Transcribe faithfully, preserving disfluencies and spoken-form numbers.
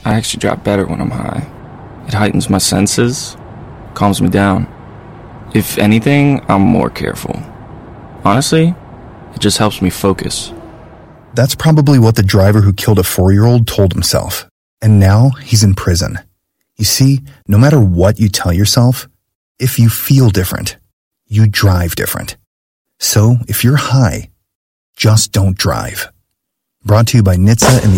I actually drive better when I'm high. It heightens my senses, calms me down. If anything, I'm more careful. Honestly, it just helps me focus. That's probably what the driver who killed a four-year-old told himself. And now he's in prison. You see, no matter what you tell yourself, if you feel different, you drive different. So if you're high, just don't drive. Brought to you by N H T S A and the